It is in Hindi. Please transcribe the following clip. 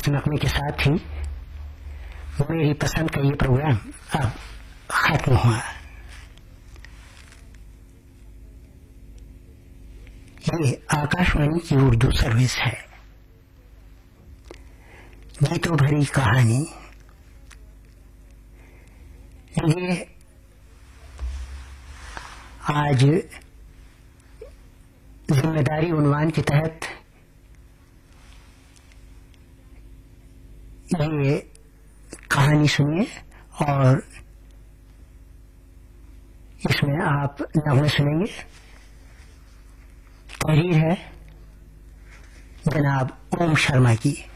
इस नगमे के साथ ही मेरी पसंद का ये प्रोग्राम अब खत्म हुआ। ये आकाशवाणी की उर्दू सर्विस है। गीतों भरी कहानी, ये आज जिम्मेदारी उन्वान के तहत ये कहानी सुनिए और इसमें आप नगमे सुनेंगे। तहरीर है जनाब ओम शर्मा की।